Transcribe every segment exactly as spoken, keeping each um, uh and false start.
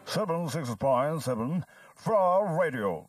セブンティーシックスポイントセブン フラー Radio。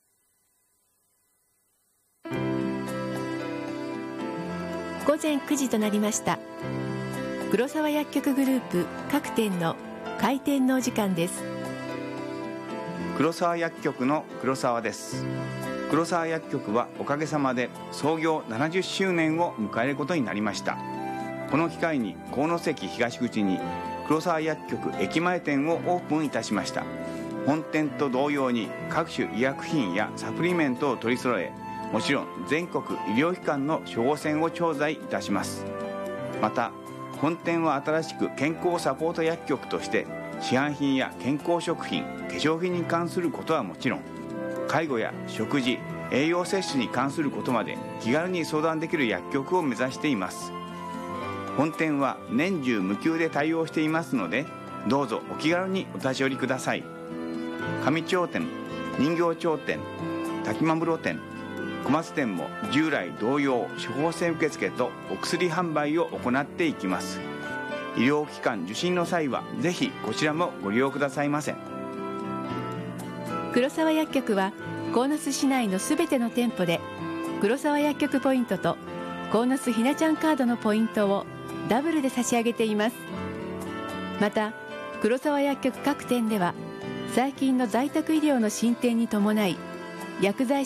午前くじとなりました。黒沢薬局グループ各店の開店のお時間です。 黒沢薬局の黒沢です。黒沢薬局はおかげさまで創業ななじゅっしゅうねんを迎えることになりました。この機会に鴻関東口に黒沢薬局駅前店をオープンいたしました。本店と同様に各種医薬品やサプリメントを取り揃え、もちろん全国医療機関の処方箋を調剤いたします。また本店は新しく健康サポート薬局として市販品や健康食品、化粧品に関することはもちろん、介護や食事、栄養摂取に関することまで気軽に相談できる薬局を目指しています。本店は年中無休で対応していますので、どうぞお気軽にお立ち寄りください。上町店、人形町店、滝間室店、小松店も従来同様処方箋受付とお薬販売を行っていきます。医療機関受診の際はぜひこちらもご利用くださいませ。 黒沢薬局は鴻巣市内のすべての店舗で黒沢薬局ポイントと鴻巣ひなちゃんカードのポイントをダブルで差し上げています。また黒沢薬局各店では最近の在宅医療の進展に伴い薬剤